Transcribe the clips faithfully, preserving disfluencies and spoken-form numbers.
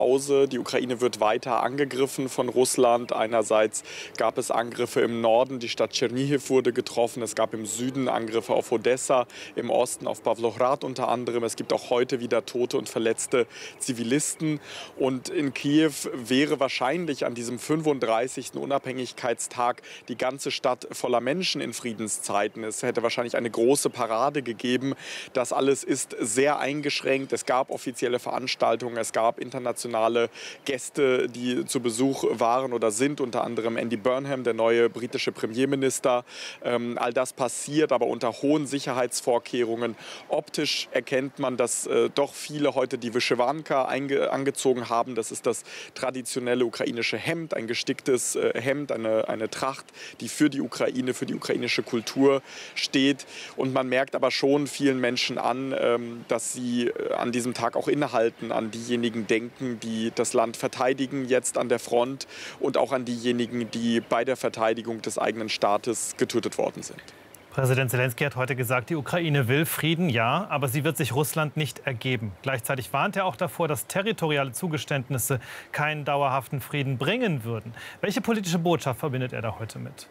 Die Ukraine wird weiter angegriffen von Russland. Einerseits gab es Angriffe im Norden, die Stadt Tschernihiw wurde getroffen. Es gab im Süden Angriffe auf Odessa, im Osten auf Pawlograd unter anderem. Es gibt auch heute wieder tote und verletzte Zivilisten. Und in Kiew wäre wahrscheinlich an diesem fünfunddreißigsten Unabhängigkeitstag die ganze Stadt voller Menschen in Friedenszeiten. Es hätte wahrscheinlich eine große Parade gegeben. Das alles ist sehr eingeschränkt. Es gab offizielle Veranstaltungen, es gab internationale Gäste, die zu Besuch waren oder sind, unter anderem Andy Burnham, der neue britische Premierminister. Ähm, all das passiert, aber unter hohen Sicherheitsvorkehrungen. Optisch erkennt man, dass äh, doch viele heute die Vyshvanka angezogen haben. Das ist das traditionelle ukrainische Hemd, ein gesticktes äh, Hemd, eine, eine Tracht, die für die Ukraine, für die ukrainische Kultur steht. Und man merkt aber schon vielen Menschen an, ähm, dass sie äh, an diesem Tag auch innehalten, an diejenigen denken, die das Land verteidigen jetzt an der Front und auch an diejenigen, die bei der Verteidigung des eigenen Staates getötet worden sind. Präsident Selenskyj hat heute gesagt, die Ukraine will Frieden, ja, aber sie wird sich Russland nicht ergeben. Gleichzeitig warnt er auch davor, dass territoriale Zugeständnisse keinen dauerhaften Frieden bringen würden. Welche politische Botschaft verbindet er da heute mit?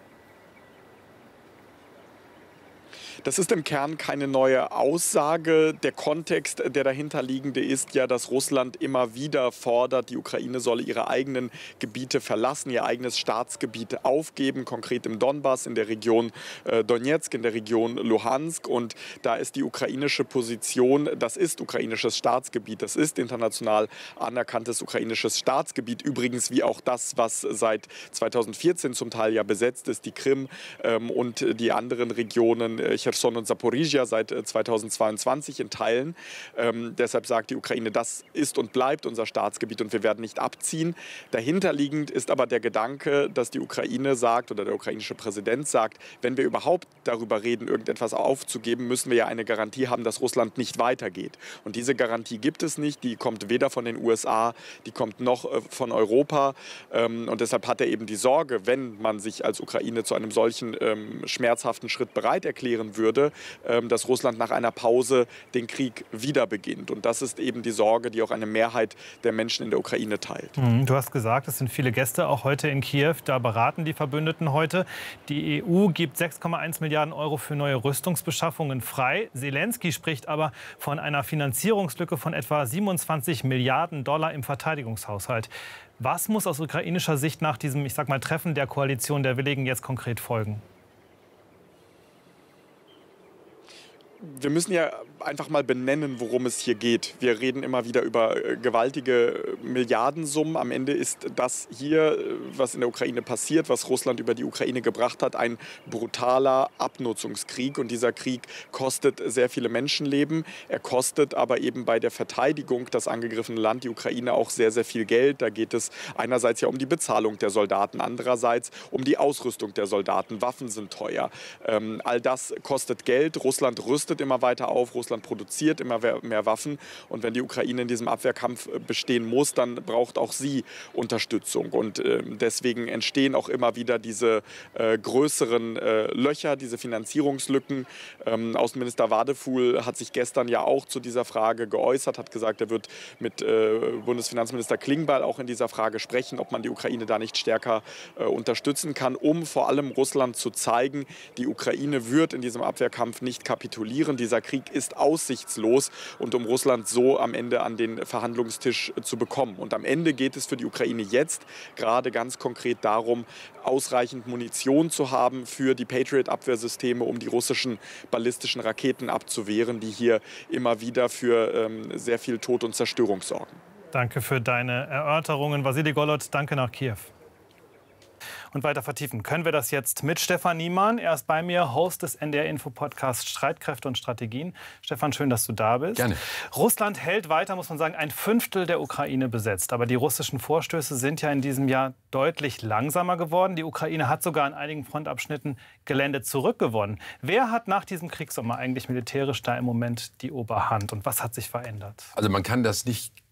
Das ist im Kern keine neue Aussage. Der Kontext, der dahinterliegende ist ja, dass Russland immer wieder fordert, die Ukraine solle ihre eigenen Gebiete verlassen, ihr eigenes Staatsgebiet aufgeben, konkret im Donbass, in der Region äh, Donetsk, in der Region Luhansk. Und da ist die ukrainische Position, das ist ukrainisches Staatsgebiet, das ist international anerkanntes ukrainisches Staatsgebiet. Übrigens wie auch das, was seit zweitausendvierzehn zum Teil ja besetzt ist, die Krim ähm, und die anderen Regionen, äh, Cherson und Saporizhia seit zweitausendzweiundzwanzig in Teilen. Ähm, deshalb sagt die Ukraine, das ist und bleibt unser Staatsgebiet und wir werden nicht abziehen. Dahinterliegend ist aber der Gedanke, dass die Ukraine sagt oder der ukrainische Präsident sagt, wenn wir überhaupt darüber reden, irgendetwas aufzugeben, müssen wir ja eine Garantie haben, dass Russland nicht weitergeht. Und diese Garantie gibt es nicht. Die kommt weder von den U S A, die kommt noch äh, von Europa. Ähm, und deshalb hat er eben die Sorge, wenn man sich als Ukraine zu einem solchen ähm, schmerzhaften Schritt bereit erklären würde, würde, dass Russland nach einer Pause den Krieg wieder beginnt. Und das ist eben die Sorge, die auch eine Mehrheit der Menschen in der Ukraine teilt. Du hast gesagt, es sind viele Gäste auch heute in Kiew. Da beraten die Verbündeten heute. Die E U gibt sechs Komma eins Milliarden Euro für neue Rüstungsbeschaffungen frei. Selenskyj spricht aber von einer Finanzierungslücke von etwa siebenundzwanzig Milliarden Dollar im Verteidigungshaushalt. Was muss aus ukrainischer Sicht nach diesem, ich sag mal, Treffen der Koalition der Willigen jetzt konkret folgen? Wir müssen ja einfach mal benennen, worum es hier geht. Wir reden immer wieder über gewaltige Milliardensummen. Am Ende ist das hier, was in der Ukraine passiert, was Russland über die Ukraine gebracht hat, ein brutaler Abnutzungskrieg. Und dieser Krieg kostet sehr viele Menschenleben. Er kostet aber eben bei der Verteidigung das angegriffene Land, die Ukraine, auch sehr, sehr viel Geld. Da geht es einerseits ja um die Bezahlung der Soldaten, andererseits um die Ausrüstung der Soldaten. Waffen sind teuer. Ähm, all das kostet Geld. Russland rüstet immer weiter auf, Russland produziert immer mehr Waffen und wenn die Ukraine in diesem Abwehrkampf bestehen muss, dann braucht auch sie Unterstützung und äh, deswegen entstehen auch immer wieder diese äh, größeren äh, Löcher, diese Finanzierungslücken. Ähm, Außenminister Wadefuhl hat sich gestern ja auch zu dieser Frage geäußert, hat gesagt, er wird mit äh, Bundesfinanzminister Klingbeil auch in dieser Frage sprechen, ob man die Ukraine da nicht stärker äh, unterstützen kann, um vor allem Russland zu zeigen, die Ukraine wird in diesem Abwehrkampf nicht kapitulieren. Dieser Krieg ist aussichtslos und um Russland so am Ende an den Verhandlungstisch zu bekommen. Und am Ende geht es für die Ukraine jetzt gerade ganz konkret darum, ausreichend Munition zu haben für die Patriot-Abwehrsysteme, um die russischen ballistischen Raketen abzuwehren, die hier immer wieder für ähm, sehr viel Tod und Zerstörung sorgen. Danke für deine Erörterungen. Wassili Golod, danke nach Kiew. Und weiter vertiefen können wir das jetzt mit Stefan Niemann. Er ist bei mir, Host des N D R-Info-Podcasts Streitkräfte und Strategien. Stefan, schön, dass du da bist. Gerne. Russland hält weiter, muss man sagen, ein Fünftel der Ukraine besetzt. Aber die russischen Vorstöße sind ja in diesem Jahr deutlich langsamer geworden. Die Ukraine hat sogar an einigen Frontabschnitten Gelände zurückgewonnen. Wer hat nach diesem Kriegssommer eigentlich militärisch da im Moment die Oberhand? Und was hat sich verändert? Also man kann das nicht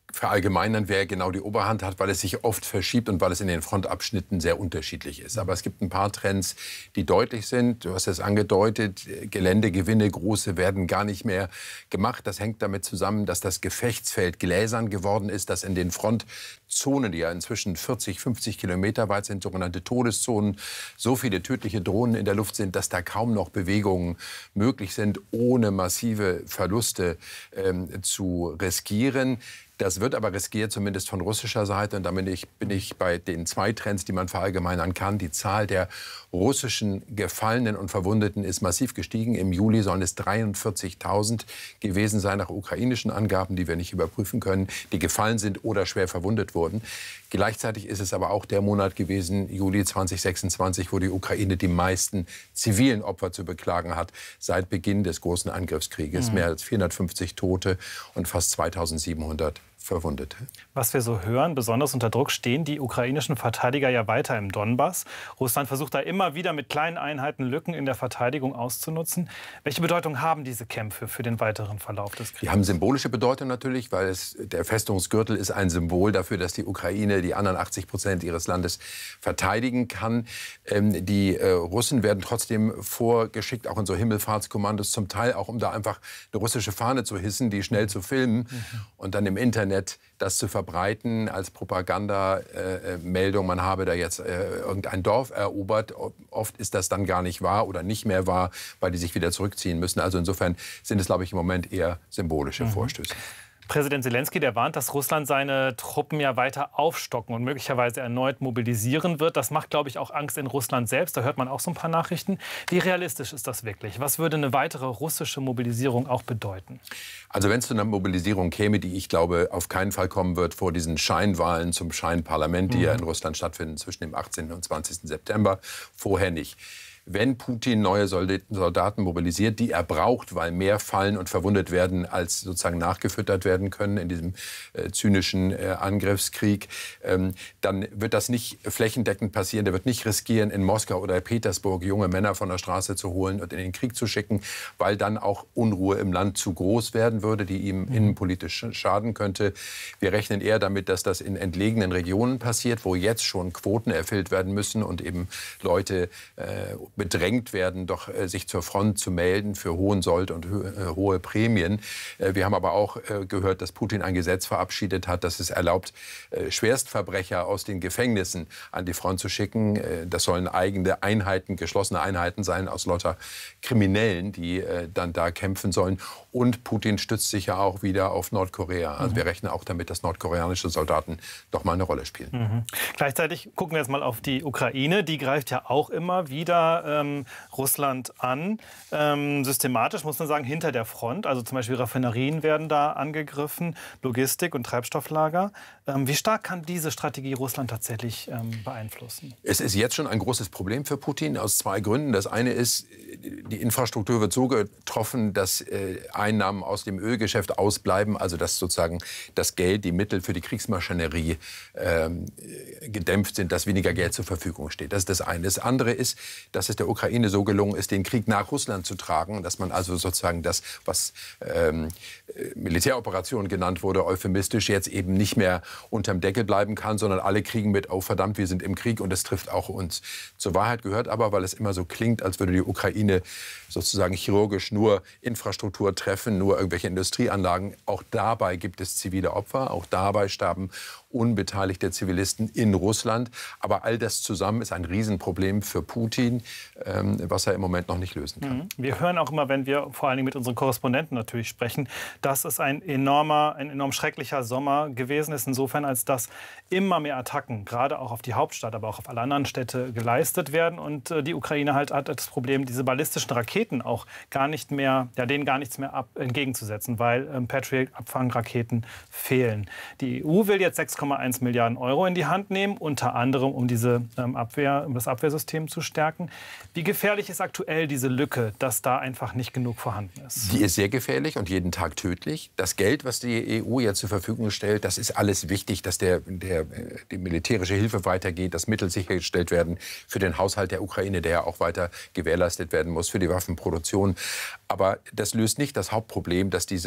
verallgemeinern, wer genau die Oberhand hat, weil es sich oft verschiebt und weil es in den Frontabschnitten sehr unterschiedlich ist. Aber es gibt ein paar Trends, die deutlich sind. Du hast es angedeutet, Geländegewinne, große, werden gar nicht mehr gemacht. Das hängt damit zusammen, dass das Gefechtsfeld gläsern geworden ist, dass in den Frontzonen, die ja inzwischen vierzig, fünfzig Kilometer weit sind, sogenannte Todeszonen, so viele tödliche Drohnen in der Luft sind, dass da kaum noch Bewegungen möglich sind, ohne massive Verluste ähm, zu riskieren. Das wird aber riskiert, zumindest von russischer Seite. Und damit bin ich, bin ich bei den zwei Trends, die man verallgemeinern kann. Die Zahl der russischen Gefallenen und Verwundeten ist massiv gestiegen. Im Juli sollen es dreiundvierzigtausend gewesen sein, nach ukrainischen Angaben, die wir nicht überprüfen können, die gefallen sind oder schwer verwundet wurden. Gleichzeitig ist es aber auch der Monat gewesen, Juli zweitausendsechsundzwanzig, wo die Ukraine die meisten zivilen Opfer zu beklagen hat seit Beginn des großen Angriffskrieges. Mhm. Mehr als vierhundertfünfzig Tote und fast zweitausendsiebenhundert Verwundete. Was wir so hören, besonders unter Druck stehen die ukrainischen Verteidiger ja weiter im Donbass. Russland versucht da immer wieder mit kleinen Einheiten Lücken in der Verteidigung auszunutzen. Welche Bedeutung haben diese Kämpfe für den weiteren Verlauf des Krieges? Die haben symbolische Bedeutung natürlich, weil es, der Festungsgürtel ist ein Symbol dafür, dass die Ukraine die anderen achtzig Prozent ihres Landes verteidigen kann. Ähm, die äh, Russen werden trotzdem vorgeschickt, auch in so Himmelfahrtskommandos, zum Teil auch, um da einfach eine russische Fahne zu hissen, die schnell zu filmen mhm. und dann im Internet das zu verbreiten als Propagandameldung, äh, man habe da jetzt äh, irgendein Dorf erobert. Oft ist das dann gar nicht wahr oder nicht mehr wahr, weil die sich wieder zurückziehen müssen. Also insofern sind es, glaube ich, im Moment eher symbolische mhm. Vorstöße. Präsident Selenskyj, der warnt, dass Russland seine Truppen ja weiter aufstocken und möglicherweise erneut mobilisieren wird. Das macht, glaube ich, auch Angst in Russland selbst. Da hört man auch so ein paar Nachrichten. Wie realistisch ist das wirklich? Was würde eine weitere russische Mobilisierung auch bedeuten? Also wenn es zu einer Mobilisierung käme, die ich glaube auf keinen Fall kommen wird vor diesen Scheinwahlen zum Scheinparlament, die mhm. ja in Russland stattfinden zwischen dem achtzehnten und zwanzigsten September, vorher nicht. Wenn Putin neue Soldaten mobilisiert, die er braucht, weil mehr fallen und verwundet werden, als sozusagen nachgefüttert werden können in diesem äh, zynischen äh, Angriffskrieg, ähm, dann wird das nicht flächendeckend passieren. Der wird nicht riskieren, in Moskau oder Petersburg junge Männer von der Straße zu holen und in den Krieg zu schicken, weil dann auch Unruhe im Land zu groß werden würde, die ihm mhm. innenpolitisch schaden könnte. Wir rechnen eher damit, dass das in entlegenen Regionen passiert, wo jetzt schon Quoten erfüllt werden müssen und eben Leute äh, bedrängt werden, doch äh, sich zur Front zu melden für hohen Sold und äh, hohe Prämien. Äh, wir haben aber auch äh, gehört, dass Putin ein Gesetz verabschiedet hat, das es erlaubt, äh, Schwerstverbrecher aus den Gefängnissen an die Front zu schicken. Äh, das sollen eigene Einheiten, geschlossene Einheiten sein aus lauter Kriminellen, die äh, dann da kämpfen sollen. Und Putin stützt sich ja auch wieder auf Nordkorea. Also mhm. wir rechnen auch damit, dass nordkoreanische Soldaten noch mal eine Rolle spielen. Mhm. Gleichzeitig gucken wir jetzt mal auf die Ukraine. Die greift ja auch immer wieder ähm, Russland an. Ähm, systematisch, muss man sagen, hinter der Front. Also zum Beispiel Raffinerien werden da angegriffen, Logistik und Treibstofflager. Ähm, wie stark kann diese Strategie Russland tatsächlich ähm, beeinflussen? Es ist jetzt schon ein großes Problem für Putin aus zwei Gründen. Das eine ist, die Infrastruktur wird so getroffen, dass äh, Einnahmen aus dem Ölgeschäft ausbleiben, also dass sozusagen das Geld, die Mittel für die Kriegsmaschinerie ähm, gedämpft sind, dass weniger Geld zur Verfügung steht. Das ist das eine. Das andere ist, dass es der Ukraine so gelungen ist, den Krieg nach Russland zu tragen, dass man also sozusagen das, was ähm, Militäroperation genannt wurde, euphemistisch jetzt eben nicht mehr unterm Deckel bleiben kann, sondern alle kriegen mit, oh verdammt, wir sind im Krieg und es trifft auch uns. Zur Wahrheit gehört aber, weil es immer so klingt, als würde die Ukraine sozusagen chirurgisch nur Infrastruktur treffen, nur irgendwelche Industrieanlagen. Auch dabei gibt es zivile Opfer, auch dabei starben unbeteiligte Zivilisten in Russland. Aber all das zusammen ist ein Riesenproblem für Putin, ähm, was er im Moment noch nicht lösen kann. Wir hören auch immer, wenn wir vor allen Dingen mit unseren Korrespondenten natürlich sprechen, dass es ein enormer, ein enorm schrecklicher Sommer gewesen ist, insofern als dass immer mehr Attacken, gerade auch auf die Hauptstadt, aber auch auf alle anderen Städte geleistet werden. Und äh, die Ukraine halt hat das Problem, diese ballistischen Raketen auch gar nicht mehr, ja, denen gar nichts mehr ab, entgegenzusetzen, weil ähm, Patriot-Abfangraketen fehlen. Die E U will jetzt sechs Komma eins Milliarden Euro in die Hand nehmen, unter anderem um diese ähm, Abwehr, um das Abwehrsystem zu stärken. Wie gefährlich ist aktuell diese Lücke, dass da einfach nicht genug vorhanden ist? Die ist sehr gefährlich und jeden Tag tödlich. Das Geld, was die E U jetzt zur Verfügung stellt, das ist alles wichtig, dass der, der, die militärische Hilfe weitergeht, dass Mittel sichergestellt werden für den Haushalt der Ukraine, der ja auch weiter gewährleistet werden muss, für die Waffenproduktion. Aber das löst nicht das Hauptproblem, dass diese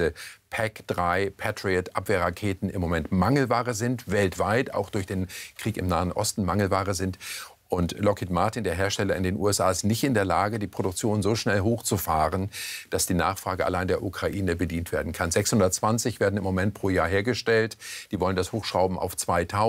P A C drei Patriot-Abwehrraketen im Moment Mangelware sind, weltweit, auch durch den Krieg im Nahen Osten Mangelware sind. Und Lockheed Martin, der Hersteller in den U S A, ist nicht in der Lage, die Produktion so schnell hochzufahren, dass die Nachfrage allein der Ukraine bedient werden kann. sechshundertzwanzig werden im Moment pro Jahr hergestellt. Die wollen das hochschrauben auf zweitausend.